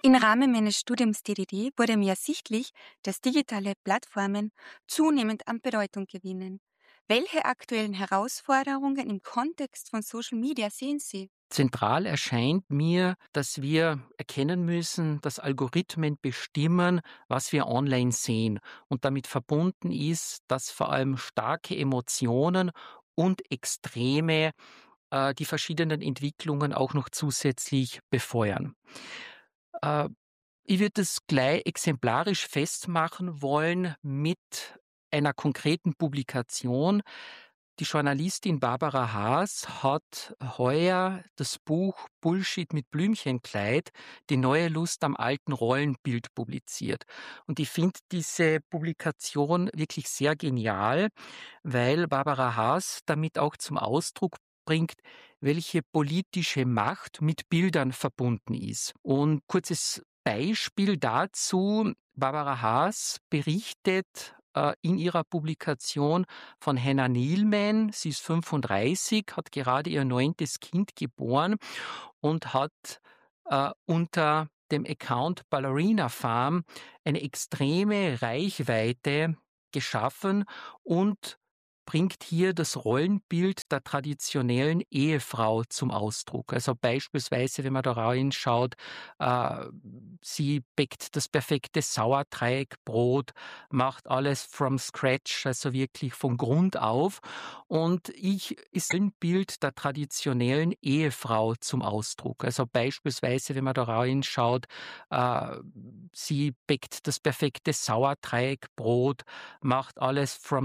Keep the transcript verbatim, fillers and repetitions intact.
Im Rahmen meines Studiums D D D wurde mir ersichtlich, dass digitale Plattformen zunehmend an Bedeutung gewinnen. Welche aktuellen Herausforderungen im Kontext von Social Media sehen Sie? Zentral erscheint mir, dass wir erkennen müssen, dass Algorithmen bestimmen, was wir online sehen. Und damit verbunden ist, dass vor allem starke Emotionen und Extreme äh, die verschiedenen Entwicklungen auch noch zusätzlich befeuern. Äh, Ich würde es gleich exemplarisch festmachen wollen mit einer konkreten Publikation. Die Journalistin Barbara Haas hat heuer das Buch „Bullshit mit Blümchenkleid. Die neue Lust am alten Rollenbild“ publiziert. Und ich finde diese Publikation wirklich sehr genial, weil Barbara Haas damit auch zum Ausdruck bringt, welche politische Macht mit Bildern verbunden ist. Und kurzes Beispiel dazu: Barbara Haas berichtet äh, in ihrer Publikation von Hannah Neilman. Sie ist fünfunddreißig, hat gerade ihr neuntes Kind geboren und hat äh, unter dem Account Ballerina Farm eine extreme Reichweite geschaffen und bringt hier das Rollenbild der traditionellen Ehefrau zum Ausdruck. Also beispielsweise, wenn man da reinschaut, äh, sie bäckt das perfekte Sauerteigbrot, macht alles from scratch, also wirklich von Grund auf. Und ich ist ein Bild der traditionellen Ehefrau zum Ausdruck. Also beispielsweise, wenn man da reinschaut, äh, sie bäckt das perfekte Sauerteigbrot, macht alles from